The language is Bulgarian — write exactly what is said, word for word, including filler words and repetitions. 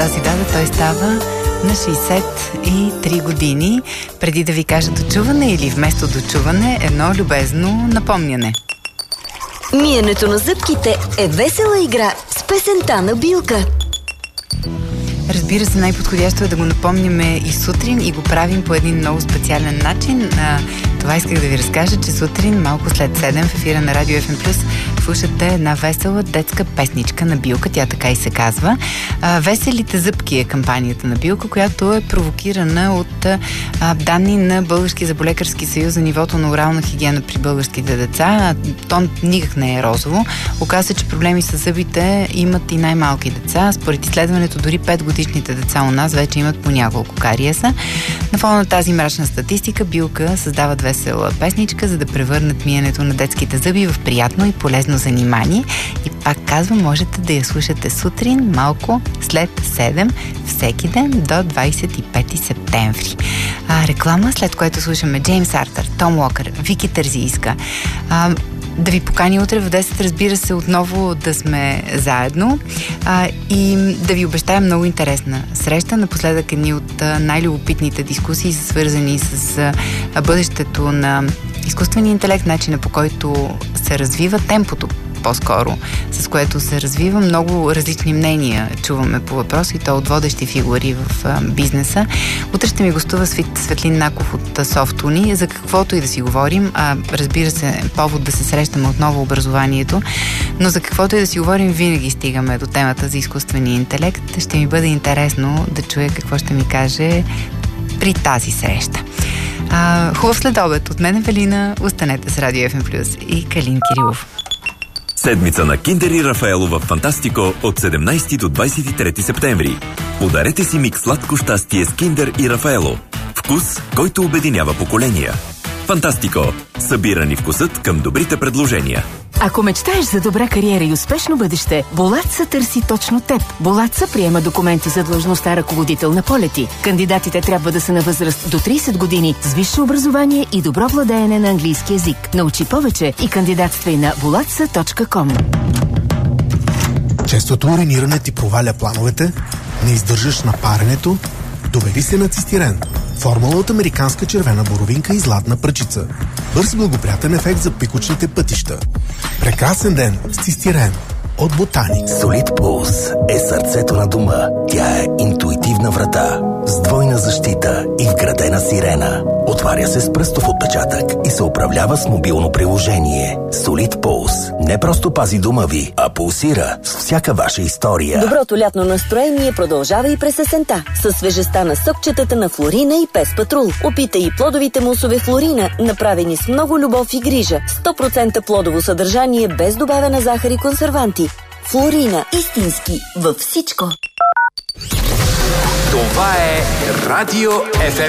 тази дата той става на шейсет и три години. Преди да ви кажа дочуване или вместо дочуване, едно любезно напомняне. Миенето на зъбките е весела игра с песента на Билка. Разбира се, най-подходящо е да го напомняме и сутрин и го правим по един много специален начин. А, това исках да ви разкажа, че сутрин, малко след седем, в ефира на Радио Еф Ем Плюс, слушате една весела детска песничка на Билка, тя така и се казва. А, Веселите зъбки е кампанията на Билка, която е провокирана от а, данни на Български зъболекарски съюз за нивото на орална хигиена при българските деца. То никак не е розово. Оказва се, че проблеми с зъбите имат и най-малки деца. Според изследването, дори пет годишните деца у нас вече имат по няколко кариеса. На фона на тази мрачна статистика, Билка създават весела песничка, за да превърнат миенето на детските зъби в приятно и полезно занимание. И пак казвам, можете да я слушате сутрин, малко след седем, всеки ден до двадесет и пети септември. А, реклама, след което слушаме Джеймс Артър, Том Уокър, Вики Тързийска. А, да ви покани утре в десет, разбира се, отново да сме заедно а, и да ви обещая много интересна среща. Напоследък едни от а, най-любопитните дискусии са свързани с а, бъдещето на изкуствения интелект, начина по който се развива, темпото по-скоро, с което се развива. Много различни мнения чуваме по въпроса и то от водещи фигури в а, бизнеса. Утре ще ми гостува Светлин Наков от Софтуни, за каквото и да си говорим. А, разбира се, повод да се срещаме отново образованието, но за каквото и да си говорим, винаги стигаме до темата за изкуствения интелект. Ще ми бъде интересно да чуя какво ще ми каже при тази среща. А, хубав следобед. От мен Евелина. Останете с Радио Еф Ем Плюс и Калин Кирилов. Седмица на Киндер и Рафаело в Фантастико от седемнадесети до двадесет и трети септември. Подарете си микс сладко щастие с Киндер и Рафаело. Вкус, който обединява поколения. Фантастико. Събира ни вкусът към добрите предложения. Ако мечтаеш за добра кариера и успешно бъдеще, Булатса търси точно теб. Булатса приема документи за длъжността ръководител на полети. Кандидатите трябва да са на възраст до тридесет години с висше образование и добро владеене на английски език. Научи повече и кандидатствай на булатса точка ком. Честото уриниране ти проваля плановете, не издържаш на паренето, довери се на цистирен. Формула от американска червена боровинка и златна пръчица. Бърз благоприятен ефект за пикочните пътища. Прекрасен ден с цистирен от Ботаник. Солид Пулс е сърцето на дома. Тя е интуитивна врата с двойна защита и вградена сирена. Отваря се с пръстов отпечатък и се управлява с мобилно приложение. Солид Пулс не просто пази дома ви, а пулсира с всяка ваша история. Доброто лятно настроение продължава и през есента. Със свежестта на сокчетата на Флорина и Пес Патрул. Опитай и плодовите мусове Флорина, направени с много любов и грижа. сто процента плодово съдържание без добавена захар и консерванти. Флорина. Истински във всичко. Това е Радио Еф Ем.